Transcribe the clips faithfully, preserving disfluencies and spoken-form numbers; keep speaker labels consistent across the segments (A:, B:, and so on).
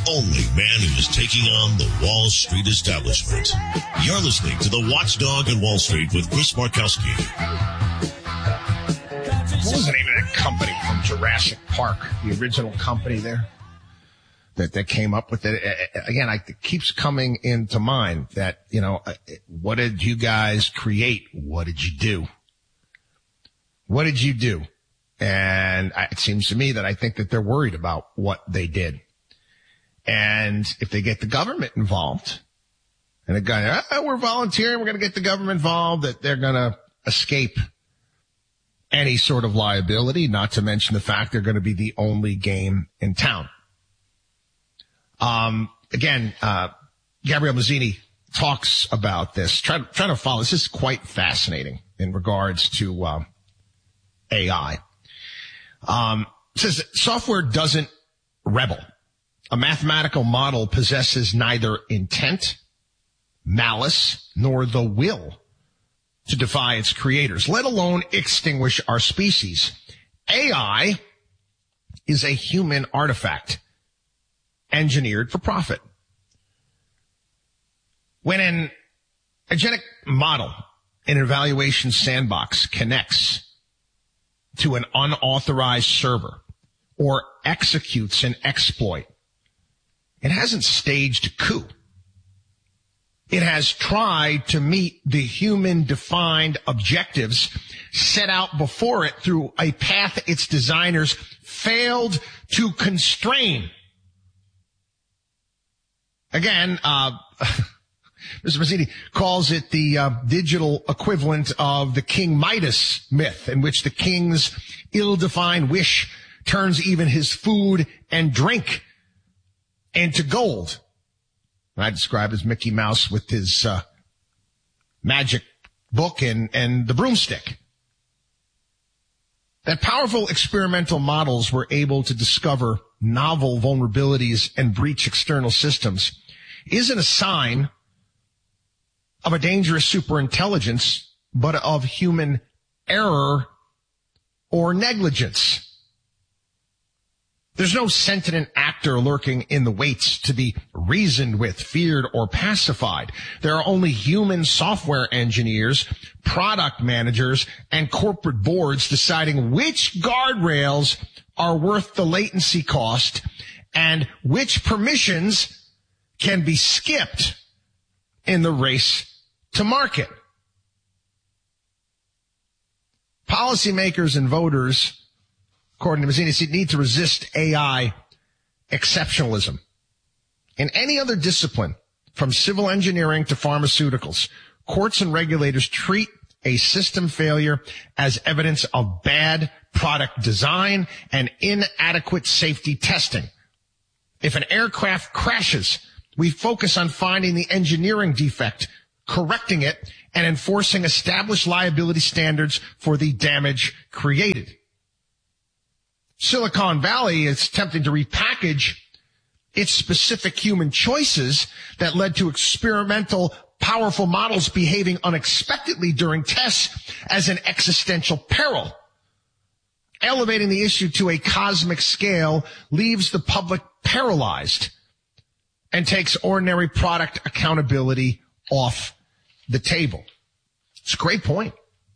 A: only man who is taking on the Wall Street establishment. You're listening to The Watchdog on Wall Street with Chris Markowski.
B: What was the name of that company from Jurassic Park? The original company there that, that came up with it. Again, I, it keeps coming into mind that, you know, what did you guys create? What did you do? What did you do? And it seems to me that I think that they're worried about what they did. And if they get the government involved, and they're going, oh, we're volunteering, we're going to get the government involved, that they're going to escape any sort of liability, not to mention the fact they're going to be the only game in town. Um, again, uh, Gabrielle Mazzini talks about this, try, trying to follow. This is quite fascinating in regards to, uh, A I. Um, it says that software doesn't rebel. A mathematical model possesses neither intent, malice, nor the will to defy its creators, let alone extinguish our species. A I is a human artifact engineered for profit. When an agentic model in an evaluation sandbox connects to an unauthorized server or executes an exploit, it hasn't staged a coup. It has tried to meet the human-defined objectives set out before it through a path its designers failed to constrain. Again, uh, Mister Mazzini calls it the uh, digital equivalent of the King Midas myth, in which the king's ill-defined wish turns even his food and drink into gold. I describe as Mickey Mouse with his uh, magic book and, and the broomstick. That powerful experimental models were able to discover novel vulnerabilities and breach external systems isn't a sign of a dangerous superintelligence, but of human error or negligence. There's no sentient actor lurking in the waits to be reasoned with, feared, or pacified. There are only human software engineers, product managers, and corporate boards deciding which guardrails are worth the latency cost and which permissions can be skipped in the race to market. Policymakers and voters, according to Mazzini, need to resist A I exceptionalism. In any other discipline, from civil engineering to pharmaceuticals, courts and regulators treat a system failure as evidence of bad product design and inadequate safety testing. If an aircraft crashes, we focus on finding the engineering defect, correcting it, and enforcing established liability standards for the damage created. Silicon Valley is attempting to repackage its specific human choices that led to experimental, powerful models behaving unexpectedly during tests as an existential peril. Elevating the issue to a cosmic scale leaves the public paralyzed and takes ordinary product accountability off the table. It's a great point.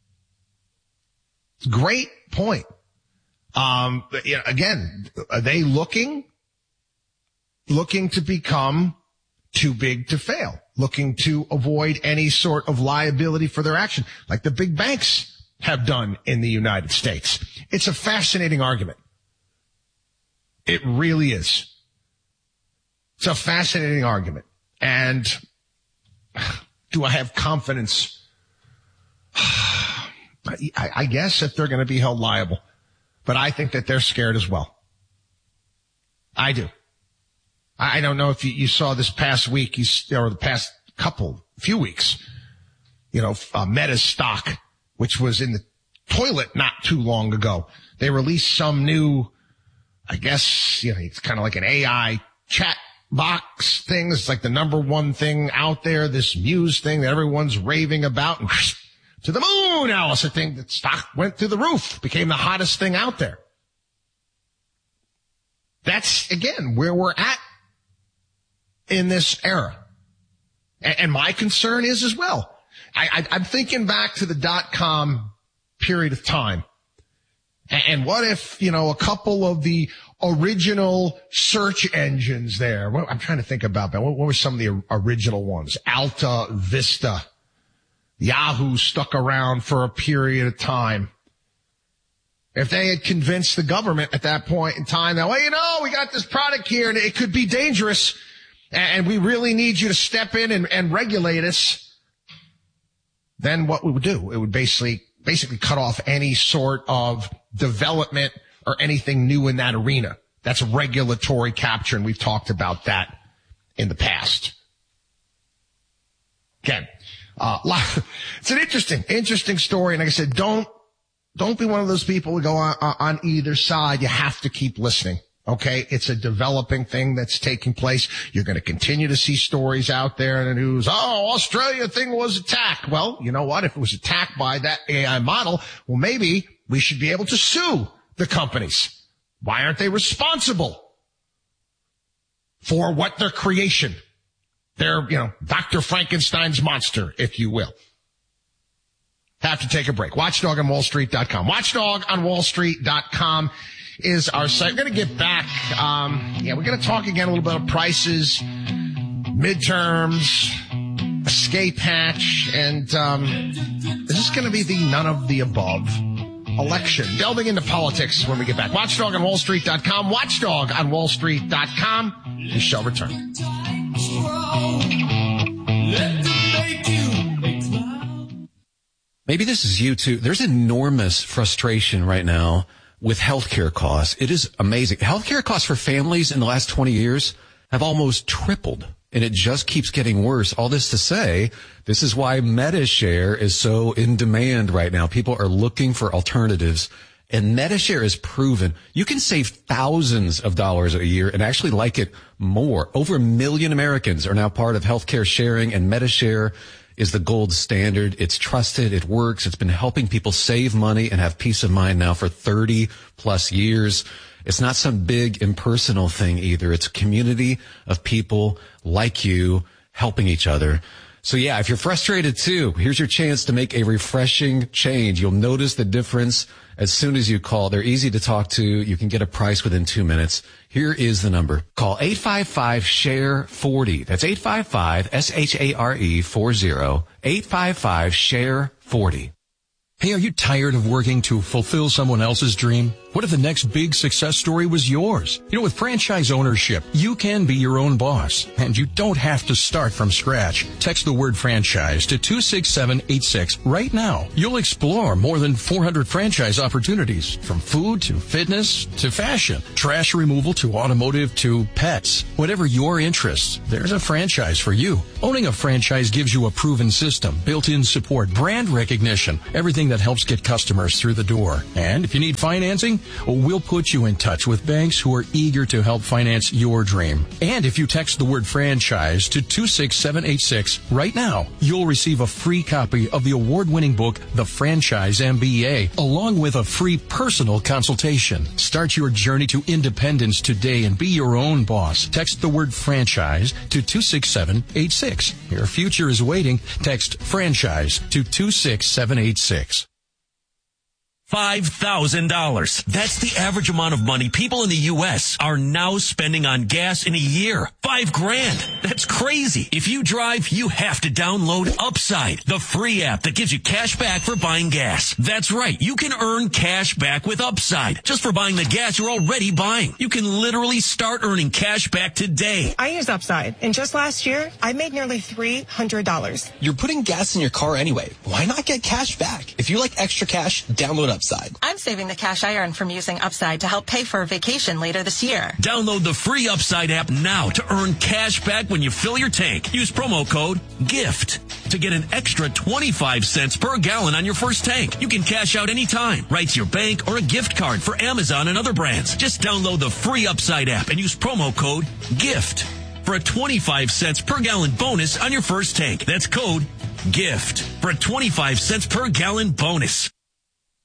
B: Great point. Um, you know, again, are they looking, looking to become too big to fail, looking to avoid any sort of liability for their action, like the big banks have done in the United States? It's a fascinating argument. It really is. It's a fascinating argument. And do I have confidence? I, I guess that they're going to be held liable. But I think that they're scared as well. I do. I don't know if you, you saw this past week, you, or the past couple, few weeks, you know, uh, Meta's stock, which was in the toilet not too long ago. They released some new, I guess, you know, it's kind of like an A I chat box thing. It's like the number one thing out there, this Muse thing that everyone's raving about. And to the moon, Alice, I think that stock went through the roof, became the hottest thing out there. That's, again, where we're at in this era. And, and my concern is as well. I, I, I'm thinking back to the dot-com period of time. And, and what if, you know, a couple of the original search engines there, well, I'm trying to think about that. What, what were some of the original ones? Alta Vista. Yahoo stuck around for a period of time. If they had convinced the government at that point in time that, well, you know, we got this product here and it could be dangerous and we really need you to step in and, and regulate us, then what we would do, it would basically, basically cut off any sort of development or anything new in that arena. That's regulatory capture, and we've talked about that in the past. Again, uh, it's an interesting, interesting story. And like I said, don't, don't be one of those people who go on, on either side. You have to keep listening. Okay. It's a developing thing that's taking place. You're going to continue to see stories out there in the news. Oh, Australia thing was attacked. Well, you know what? If it was attacked by that A I model, well, maybe we should be able to sue the companies. Why aren't they responsible for what their creation? They're, you know, Doctor Frankenstein's monster, if you will. Have to take a break. watchdog on wall street dot com. watchdog on wall street dot com is our site. We're going to get back. Um, yeah, we're going to talk again a little bit of prices, midterms, escape hatch, and um, is this going to be the none of the above election? Delving into politics when we get back. watchdog on wall street dot com. watchdog on wall street dot com. We shall return.
C: Maybe this is you too. There's enormous frustration right now with healthcare costs. It is amazing. Healthcare costs for families in the last twenty years have almost tripled, and it just keeps getting worse. All this to say, this is why MediShare is so in demand right now. People are looking for alternatives, and MediShare is proven you can save thousands of dollars a year and actually like it more. Over a million Americans are now part of healthcare sharing, and MediShare is the gold standard. It's trusted. It works. It's been helping people save money and have peace of mind now for thirty plus years. It's not some big impersonal thing either. It's a community of people like you helping each other. So yeah, if you're frustrated too, here's your chance to make a refreshing change. You'll notice the difference as soon as you call. They're easy to talk to. You can get a price within two minutes. Here is the number. Call eight five five, S H A R E, forty. That's eight five five, S H A R E, forty. eight five five, S H A R E, forty.
D: Hey, are you tired of working to fulfill someone else's dream? What if the next big success story was yours? You know, with franchise ownership, you can be your own boss, and you don't have to start from scratch. Text the word franchise to two six seven eight six right now. You'll explore more than four hundred franchise opportunities, from food to fitness to fashion, trash removal to automotive to pets. Whatever your interests, there's a franchise for you. Owning a franchise gives you a proven system, built-in support, brand recognition, everything that helps get customers through the door. And if you need financing, we'll put you in touch with banks who are eager to help finance your dream. And if you text the word franchise to two six seven eight six right now, you'll receive a free copy of the award-winning book, The Franchise M B A, along with a free personal consultation. Start your journey to independence today and be your own boss. Text the word franchise to two six seven eight six. Your future is waiting. Text franchise to two six seven eight six.
E: five thousand dollars. That's the average amount of money people in the U S are now spending on gas in a year. Five grand. That's crazy. If you drive, you have to download Upside, the free app that gives you cash back for buying gas. That's right. You can earn cash back with Upside just for buying the gas you're already buying. You can literally start earning cash back today.
F: I use Upside, and just last year, I made nearly three hundred dollars.
G: You're putting gas in your car anyway. Why not get cash back? If you like extra cash, download Upside.
H: I'm saving the cash I earn from using Upside to help pay for a vacation later this year.
E: Download the free Upside app now to earn cash back when you fill your tank. Use promo code GIFT to get an extra twenty-five cents per gallon on your first tank. You can cash out anytime, right to your bank or a gift card for Amazon and other brands. Just download the free Upside app and use promo code GIFT for a twenty-five cents per gallon bonus on your first tank. That's code GIFT for a twenty-five cents per gallon bonus.